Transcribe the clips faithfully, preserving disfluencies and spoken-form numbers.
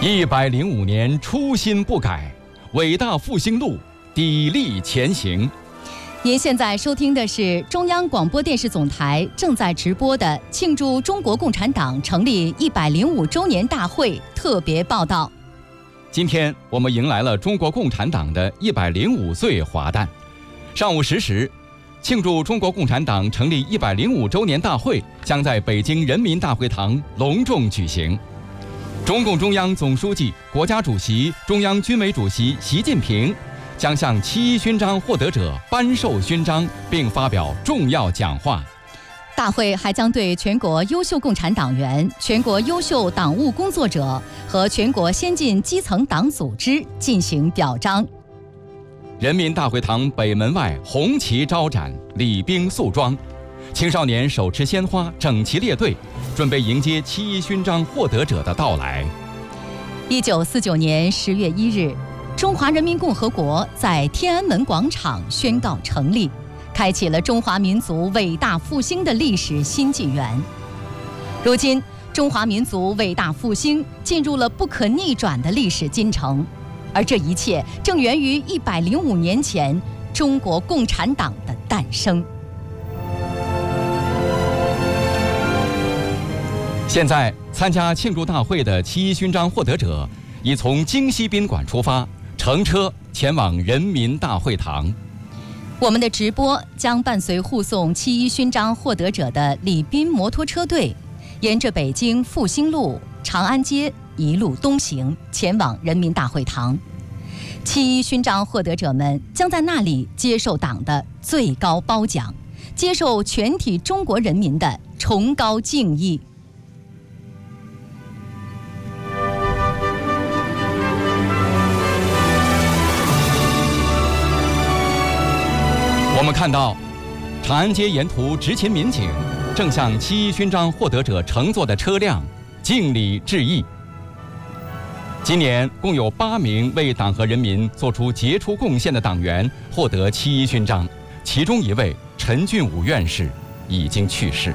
一百零五年初心不改，伟大复兴路砥砺前行。 您现在收听的是中央广播电视总台正在直播的庆祝中国共产党成立一百零五周年大会特别报道。 今天我们迎来了中国共产党的一百零五岁华诞。上午十时，庆祝中国共产党成立一百零五周年大会将在北京人民大会堂隆重举行。中共中央总书记、国家主席、中央军委主席习近平将向七一勋章获得者颁授勋章，并发表重要讲话。 大会还将对全国优秀共产党员、全国优秀党务工作者和全国先进基层党组织进行表彰。 人民大会堂北门外红旗招展，礼兵肃庄，青少年手持鲜花整齐列队，准备迎接七一勋章获得者的到来。 一九四九年十月一日，中华人民共和国在天安门广场宣告成立，开启了中华民族伟大复兴的历史新纪元。如今，中华民族伟大复兴进入了不可逆转的历史进程，而这一切正源于一百零五年前中国共产党的诞生。 现在，参加庆祝大会的七一勋章获得者已从京西宾馆出发，乘车前往人民大会堂。 我们的直播将伴随护送七一勋章获得者的礼宾摩托车队，沿着北京复兴路、长安街一路东行，前往人民大会堂。七一勋章获得者们将在那里接受党的最高褒奖，接受全体中国人民的崇高敬意。 我们看到，长安街沿途执勤民警正向七一勋章获得者乘坐的车辆敬礼致意。今年共有八名为党和人民做出杰出贡献的党员获得七一勋章，其中一位陈俊武院士已经去世。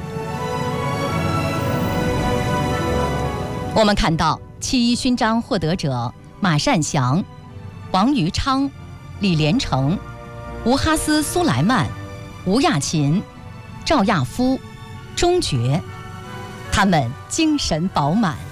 我们看到七一勋章获得者马善祥、王余昌、李连成、吴哈斯·苏莱曼、吴亚琴、赵亚夫、钟觉，他们精神饱满。